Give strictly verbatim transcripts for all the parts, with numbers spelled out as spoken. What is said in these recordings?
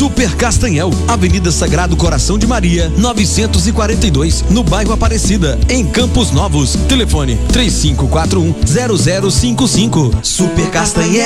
Super Castanhel, Avenida Sagrado Coração de Maria, novecentos e quarenta e dois, no bairro Aparecida, em Campos Novos. Telefone três cinco quatro um zero zero cinco cinco. Super Castanhel.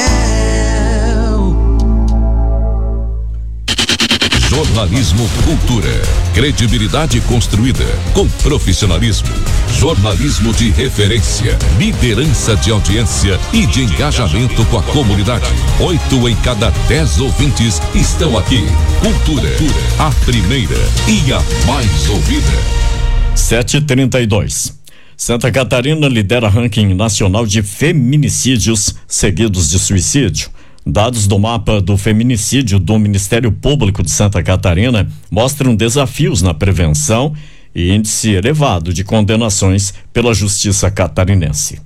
Jornalismo Cultura. Credibilidade construída com profissionalismo. Jornalismo de referência. Liderança de audiência e de engajamento com a comunidade. Oito em cada dez ouvintes estão aqui. Cultura, a primeira e a mais ouvida. sete e trinta e dois. Santa Catarina lidera ranking nacional de feminicídios seguidos de suicídio. Dados do mapa do feminicídio do Ministério Público de Santa Catarina mostram desafios na prevenção e índice elevado de condenações pela Justiça catarinense.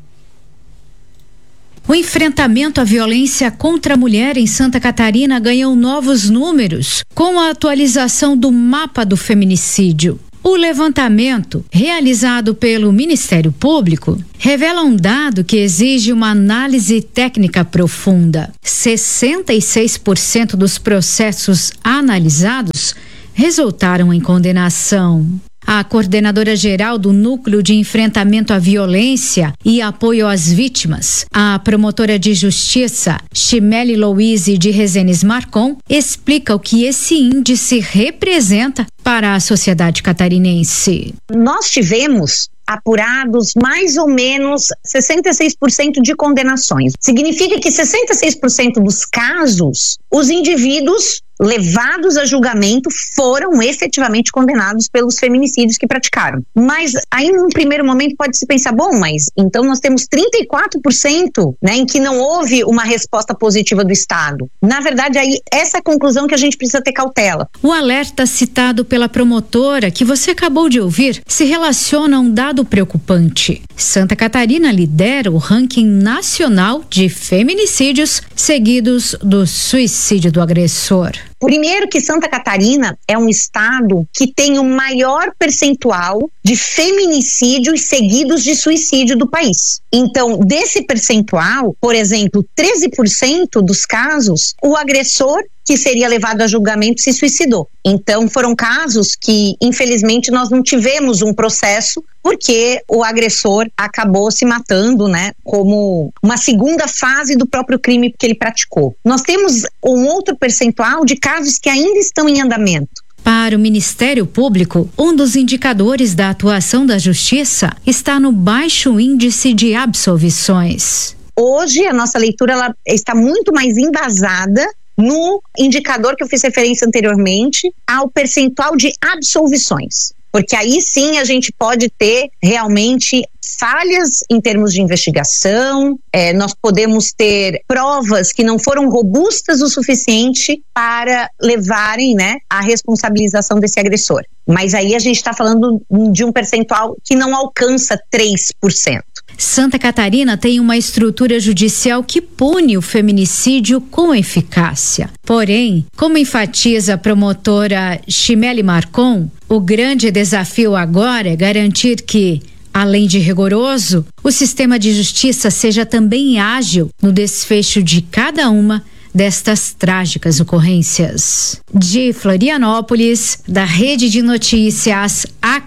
O enfrentamento à violência contra a mulher em Santa Catarina ganhou novos números com a atualização do mapa do feminicídio. O levantamento, realizado pelo Ministério Público, revela um dado que exige uma análise técnica profunda. sessenta e seis por cento dos processos analisados resultaram em condenação. A coordenadora-geral do Núcleo de Enfrentamento à Violência e Apoio às Vítimas, a promotora de Justiça, Chimele Louise de Rezenes Marcon, explica o que esse índice representa para a sociedade catarinense. Nós tivemos apurados mais ou menos sessenta e seis por cento de condenações. Significa que sessenta e seis por cento dos casos, os indivíduos levados a julgamento foram efetivamente condenados pelos feminicídios que praticaram. Mas aí num primeiro momento pode se pensar, bom, mas então nós temos trinta e quatro por cento, né, em que não houve uma resposta positiva do Estado. Na verdade, aí essa é a conclusão que a gente precisa ter cautela. O alerta citado pela promotora que você acabou de ouvir se relaciona a um dado preocupante. Santa Catarina lidera o ranking nacional de feminicídios seguidos do suicídio do agressor. Primeiro que Santa Catarina é um estado que tem o maior percentual de feminicídios seguidos de suicídio do país. Então, desse percentual, por exemplo, treze por cento dos casos, o agressor que seria levado a julgamento se suicidou. Então, foram casos que, infelizmente, nós não tivemos um processo porque o agressor acabou se matando, né, como uma segunda fase do próprio crime que ele praticou. Nós temos um outro percentual de casos que ainda estão em andamento. Para o Ministério Público, um dos indicadores da atuação da Justiça está no baixo índice de absolvições. Hoje, a nossa leitura ela está muito mais embasada no indicador que eu fiz referência anteriormente, ao percentual de absolvições. Porque aí sim a gente pode ter realmente falhas em termos de investigação, é, nós podemos ter provas que não foram robustas o suficiente para levarem, né, à responsabilização desse agressor. Mas aí a gente está falando de um percentual que não alcança três por cento. Santa Catarina tem uma estrutura judicial que pune o feminicídio com eficácia. Porém, como enfatiza a promotora Chimele Marcon, o grande desafio agora é garantir que, além de rigoroso, o sistema de justiça seja também ágil no desfecho de cada uma destas trágicas ocorrências. De Florianópolis, da Rede de Notícias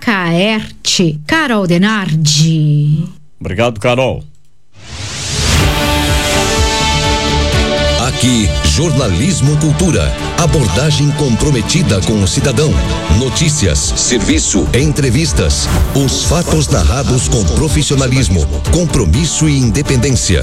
Acaerte, Carol Denardi. Obrigado, Carol. Aqui, Jornalismo Cultura. Abordagem comprometida com o cidadão. Notícias, serviço, entrevistas. Os fatos narrados com profissionalismo, compromisso e independência.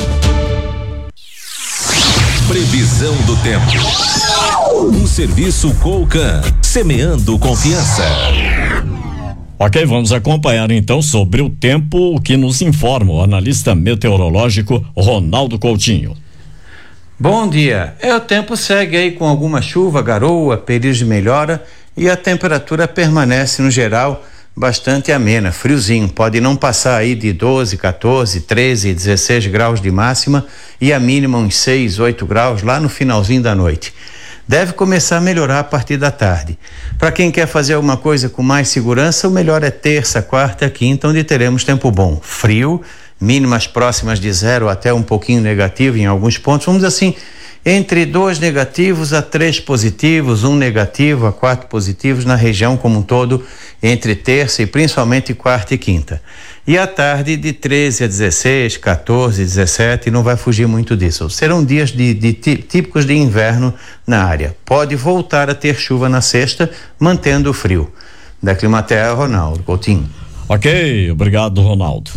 Previsão do tempo. Um serviço Colcan, semeando confiança. Ok, vamos acompanhar então sobre o tempo que nos informa o analista meteorológico Ronaldo Coutinho. Bom dia. É, o tempo segue aí com alguma chuva, garoa, períodos de melhora e a temperatura permanece no geral bastante amena, friozinho, pode não passar aí de doze, quatorze, treze, dezesseis graus de máxima e a mínima uns seis, oito graus lá no finalzinho da noite. Deve começar a melhorar a partir da tarde. Para quem quer fazer alguma coisa com mais segurança, o melhor é terça, quarta e quinta, onde teremos tempo bom, frio, mínimas próximas de zero até um pouquinho negativo em alguns pontos, vamos dizer assim, entre dois negativos a três positivos, um negativo a quatro positivos na região como um todo, entre terça e principalmente quarta e quinta. E à tarde de treze a dezesseis, quatorze, dezessete, não vai fugir muito disso. Serão dias de, de típicos de inverno na área. Pode voltar a ter chuva na sexta, mantendo o frio. Da Climaterra, Ronaldo Coutinho. Ok, obrigado, Ronaldo.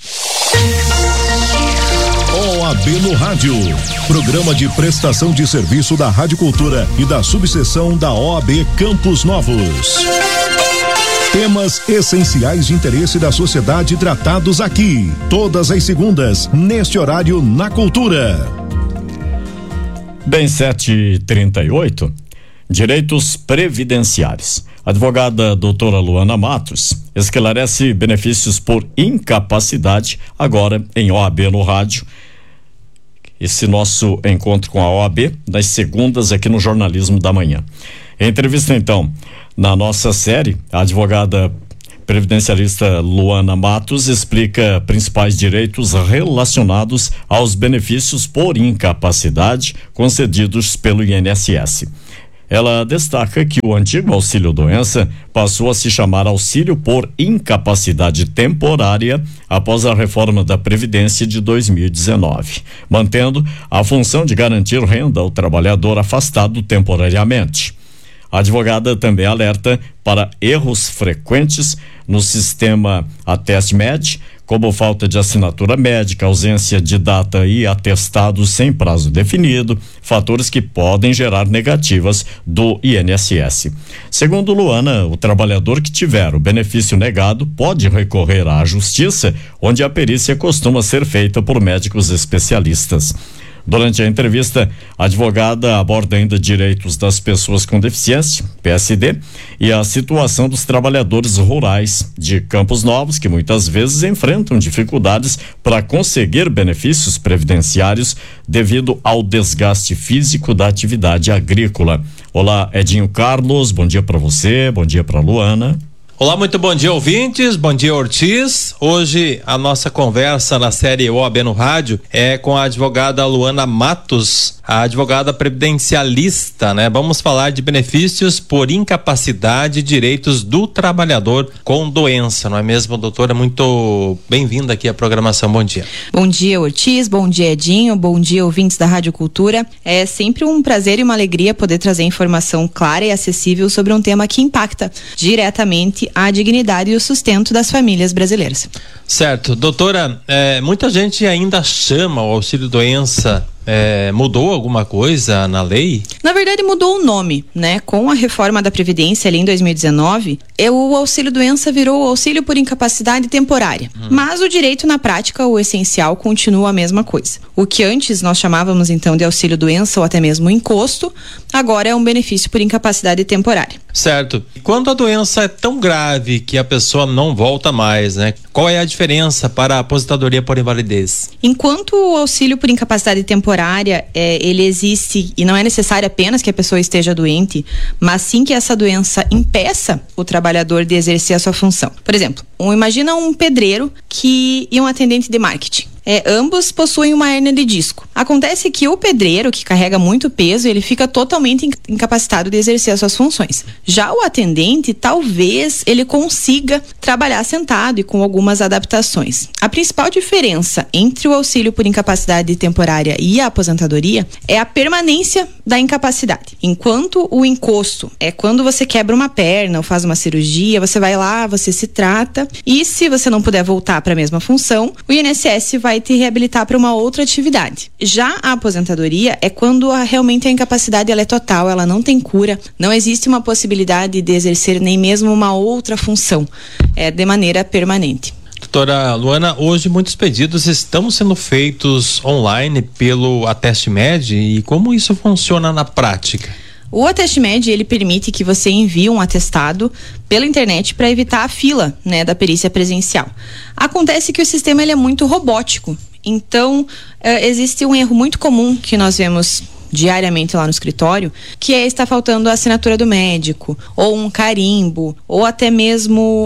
O A B no Rádio, programa de prestação de serviço da Rádio Cultura e da subseção da O A B Campos Novos. Temas essenciais de interesse da sociedade tratados aqui, todas as segundas, neste horário na Cultura. Bem, sete e trinta e oito, direitos previdenciários. A advogada doutora Luana Matos esclarece benefícios por incapacidade agora em O A B no Rádio. Esse nosso encontro com a O A B nas segundas aqui no Jornalismo da Manhã. Em entrevista então, na nossa série, a advogada previdenciarista Luana Matos explica principais direitos relacionados aos benefícios por incapacidade concedidos pelo I N S S. Ela destaca que o antigo auxílio-doença passou a se chamar auxílio por incapacidade temporária após a reforma da Previdência de dois mil e dezenove, mantendo a função de garantir renda ao trabalhador afastado temporariamente. A advogada também alerta para erros frequentes no sistema AtestMed, como falta de assinatura médica, ausência de data e atestado sem prazo definido, fatores que podem gerar negativas do I N S S. Segundo Luana, o trabalhador que tiver o benefício negado pode recorrer à justiça, onde a perícia costuma ser feita por médicos especialistas. Durante a entrevista, a advogada aborda ainda direitos das pessoas com deficiência, P S D, e a situação dos trabalhadores rurais de Campos Novos, que muitas vezes enfrentam dificuldades para conseguir benefícios previdenciários devido ao desgaste físico da atividade agrícola. Olá, Edinho Carlos, bom dia para você, bom dia para Luana. Olá, muito bom dia, ouvintes, bom dia, Ortiz. Hoje a nossa conversa na série O A B no Rádio é com a advogada Luana Matos, a advogada previdencialista, né? Vamos falar de benefícios por incapacidade e direitos do trabalhador com doença, não é mesmo, doutora? Muito bem-vinda aqui à programação, bom dia. Bom dia, Ortiz, bom dia, Edinho, bom dia, ouvintes da Rádio Cultura. É sempre um prazer e uma alegria poder trazer informação clara e acessível sobre um tema que impacta diretamente a dignidade e o sustento das famílias brasileiras. Certo, doutora, é, muita gente ainda chama o auxílio-doença. É, mudou alguma coisa na lei? Na verdade, mudou o nome, né? Com a reforma da Previdência ali em dois mil e dezenove, é, o auxílio-doença virou o auxílio por incapacidade temporária. Hum. Mas o direito na prática, o essencial, continua a mesma coisa. O que antes nós chamávamos então de auxílio-doença ou até mesmo encosto, agora é um benefício por incapacidade temporária. Certo. Quando a doença é tão grave que a pessoa não volta mais, né? Qual é a diferença para a aposentadoria por invalidez? Enquanto o auxílio por incapacidade temporária É, ele existe e não é necessário apenas que a pessoa esteja doente, mas sim que essa doença impeça o trabalhador de exercer a sua função. Por exemplo, um, imagina um pedreiro que, e um atendente de marketing. É, ambos possuem uma hérnia de disco. Acontece que o pedreiro, que carrega muito peso, ele fica totalmente incapacitado de exercer as suas funções. Já o atendente, talvez ele consiga trabalhar sentado e com algumas adaptações. A principal diferença entre o auxílio por incapacidade temporária e a aposentadoria é a permanência da incapacidade. Enquanto o encosto é quando você quebra uma perna ou faz uma cirurgia, você vai lá, você se trata e se você não puder voltar para a mesma função, o I N S S vai vai te reabilitar para uma outra atividade. Já a aposentadoria é quando a, realmente a incapacidade ela é total, ela não tem cura, não existe uma possibilidade de exercer nem mesmo uma outra função, é de maneira permanente. Doutora Luana, hoje muitos pedidos estão sendo feitos online pelo AtestMed e como isso funciona na prática? O AtestMed, ele permite que você envie um atestado pela internet para evitar a fila, né, da perícia presencial. Acontece que o sistema ele é muito robótico, então eh, existe um erro muito comum que nós vemos diariamente lá no escritório, que é estar faltando a assinatura do médico, ou um carimbo, ou até mesmo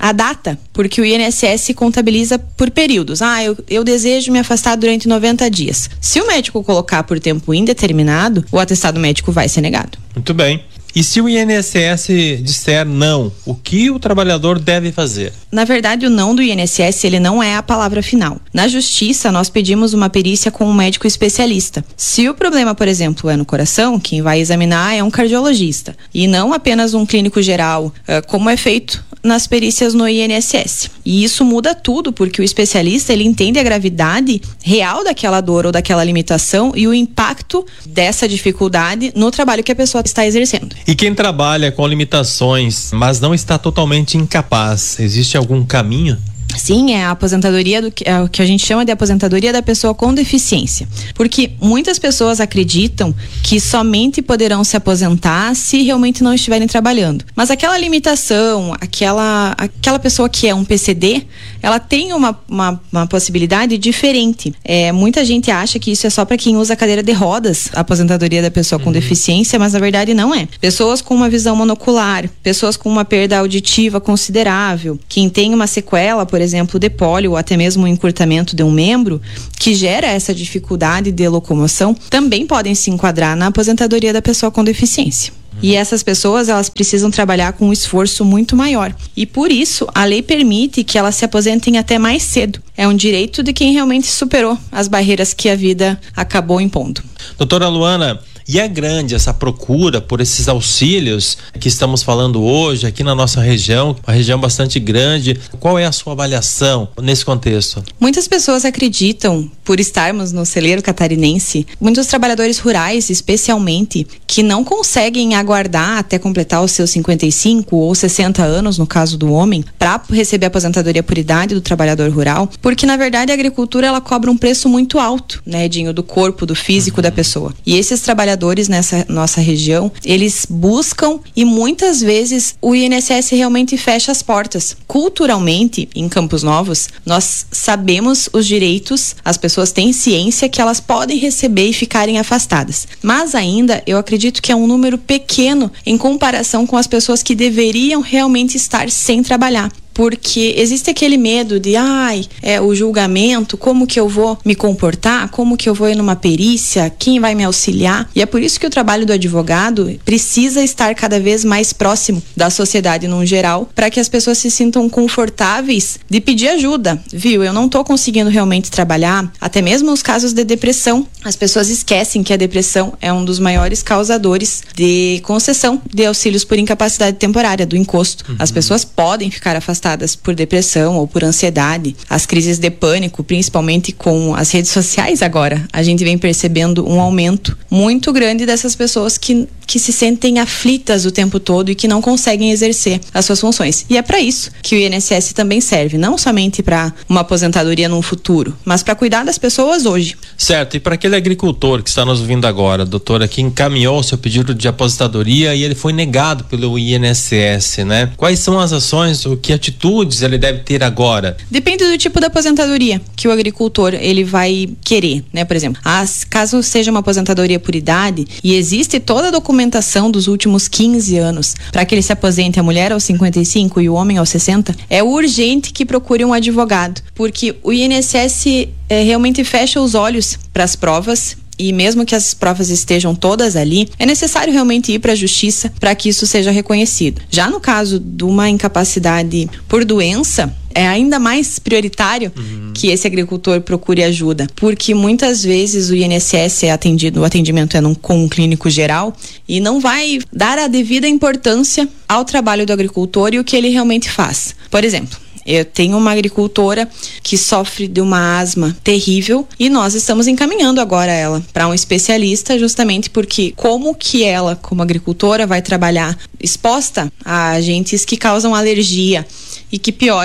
a data, porque o I N S S contabiliza por períodos. Ah, eu, eu desejo me afastar durante noventa dias. Se o médico colocar por tempo indeterminado, o atestado médico vai ser negado. Muito bem. E se o I N S S disser não, o que o trabalhador deve fazer? Na verdade, o não do I N S S, ele não é a palavra final. Na justiça, nós pedimos uma perícia com um médico especialista. Se o problema, por exemplo, é no coração, quem vai examinar é um cardiologista e não apenas um clínico geral, como é feito nas perícias no I N S S. E isso muda tudo, porque o especialista, ele entende a gravidade real daquela dor ou daquela limitação e o impacto dessa dificuldade no trabalho que a pessoa está exercendo. E quem trabalha com limitações, mas não está totalmente incapaz, existe algum caminho? Sim, é a aposentadoria do que, é o que a gente chama de aposentadoria da pessoa com deficiência, porque muitas pessoas acreditam que somente poderão se aposentar se realmente não estiverem trabalhando, mas aquela limitação, aquela, aquela pessoa que é um P C D, ela tem uma, uma, uma possibilidade diferente. É, muita gente acha que isso é só para quem usa cadeira de rodas, a aposentadoria da pessoa com uhum. deficiência, mas na verdade não é. Pessoas com uma visão monocular, pessoas com uma perda auditiva considerável, quem tem uma sequela, por exemplo, de pólio ou até mesmo um encurtamento de um membro que gera essa dificuldade de locomoção, também podem se enquadrar na aposentadoria da pessoa com deficiência. E essas pessoas, elas precisam trabalhar com um esforço muito maior. E por isso, a lei permite que elas se aposentem até mais cedo. É um direito de quem realmente superou as barreiras que a vida acabou impondo. Doutora Luana, e é grande essa procura por esses auxílios que estamos falando hoje aqui na nossa região, uma região bastante grande. Qual é a sua avaliação nesse contexto? Muitas pessoas acreditam, por estarmos no celeiro catarinense, muitos trabalhadores rurais, especialmente, que não conseguem aguardar até completar os seus cinquenta e cinco ou sessenta anos, no caso do homem, para receber a aposentadoria por idade do trabalhador rural, porque na verdade a agricultura ela cobra um preço muito alto, né, Edinho, do corpo, do físico uhum. da pessoa. E esses trabalhadores nessa nossa região, eles buscam e muitas vezes o I N S S realmente fecha as portas. Culturalmente, em Campos Novos, nós sabemos os direitos, as pessoas têm ciência que elas podem receber e ficarem afastadas. Mas ainda, eu acredito que é um número pequeno em comparação com as pessoas que deveriam realmente estar sem trabalhar. Porque existe aquele medo de, ai, é, o julgamento, como que eu vou me comportar, como que eu vou ir numa perícia, quem vai me auxiliar? E é por isso que o trabalho do advogado precisa estar cada vez mais próximo da sociedade no geral, para que as pessoas se sintam confortáveis de pedir ajuda, viu? Eu não tô conseguindo realmente trabalhar, até mesmo nos casos de depressão, as pessoas esquecem que a depressão é um dos maiores causadores de concessão de auxílios por incapacidade temporária, do encosto. Uhum. As pessoas podem ficar afastadas por depressão ou por ansiedade, as crises de pânico, principalmente com as redes sociais agora, a gente vem percebendo um aumento muito grande dessas pessoas que, que se sentem aflitas o tempo todo e que não conseguem exercer as suas funções. E é para isso que o I N S S também serve, não somente para uma aposentadoria no futuro, mas para cuidar das pessoas hoje. Certo, e para aquele agricultor que está nos ouvindo agora, doutora, que encaminhou seu pedido de aposentadoria e ele foi negado pelo I N S S, né? Quais são as ações, o que atitude atitudes ele deve ter agora? Depende do tipo da aposentadoria que o agricultor ele vai querer, né? Por exemplo, as, caso seja uma aposentadoria por idade e existe toda a documentação dos últimos quinze anos para que ele se aposente, a mulher aos cinquenta e cinco e o homem aos sessenta, é urgente que procure um advogado, porque o I N S S é, realmente fecha os olhos para as provas. E mesmo que as provas estejam todas ali, é necessário realmente ir para a justiça para que isso seja reconhecido. Já no caso de uma incapacidade por doença, é ainda mais prioritário uhum. que esse agricultor procure ajuda, porque muitas vezes o I N S S é atendido, o atendimento é num, com um clínico geral e não vai dar a devida importância ao trabalho do agricultor e o que ele realmente faz. Por exemplo, eu tenho uma agricultora que sofre de uma asma terrível e nós estamos encaminhando agora ela para um especialista, justamente porque como que ela, como agricultora, vai trabalhar exposta a agentes que causam alergia e que pioram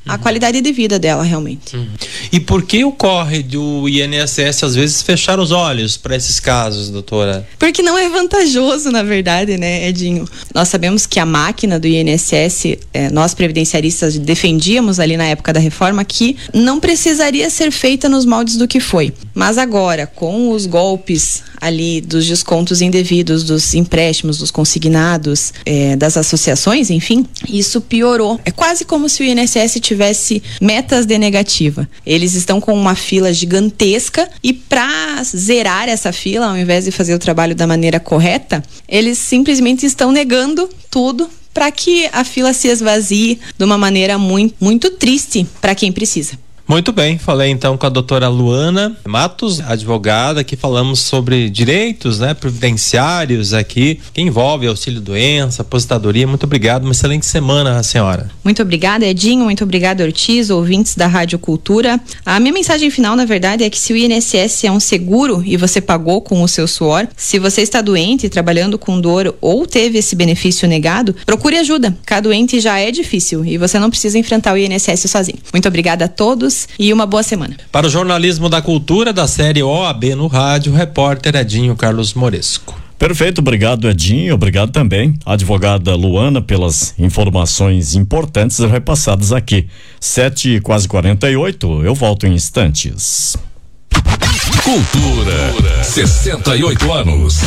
a qualidade de vida dela realmente. Uhum. E por que ocorre do I N S S às vezes fechar os olhos para esses casos, doutora? Porque não é vantajoso, na verdade, né, Edinho? Nós sabemos que a máquina do I N S S, eh, nós previdenciaristas defendíamos ali na época da reforma que não precisaria ser feita nos moldes do que foi. Mas agora, com os golpes ali dos descontos indevidos, dos empréstimos, dos consignados, eh, das associações, enfim, isso piorou. É quase como se o I N S S tivesse metas de negativa. Eles estão com uma fila gigantesca e para zerar essa fila, ao invés de fazer o trabalho da maneira correta, eles simplesmente estão negando tudo para que a fila se esvazie de uma maneira muito, muito triste para quem precisa. Muito bem, falei então com a doutora Luana Matos, advogada, que falamos sobre direitos, né, previdenciários aqui, que envolve auxílio-doença, aposentadoria. Muito obrigado, uma excelente semana, senhora. Muito obrigada, Edinho, muito obrigada, Ortiz, ouvintes da Rádio Cultura. A minha mensagem final, na verdade, é que se o I N S S é um seguro e você pagou com o seu suor, se você está doente, trabalhando com dor ou teve esse benefício negado, procure ajuda. Ficar doente já é difícil e você não precisa enfrentar o I N S S sozinho. Muito obrigada a todos e uma boa semana. Para o jornalismo da cultura da série O A B no rádio, repórter Edinho Carlos Moresco. Perfeito, obrigado Edinho, obrigado também a advogada Luana pelas informações importantes repassadas aqui. Sete, quase quarenta e oito, eu volto em instantes. Cultura, sessenta e oito anos.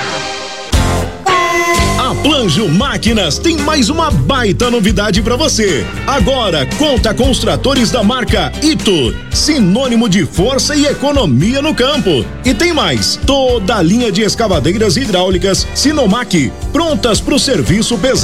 A Planjo Máquinas tem mais uma baita novidade para você. Agora conta com os tratores da marca Ito, sinônimo de força e economia no campo. E tem mais, toda a linha de escavadeiras hidráulicas Sinomac, prontas para o serviço pesado.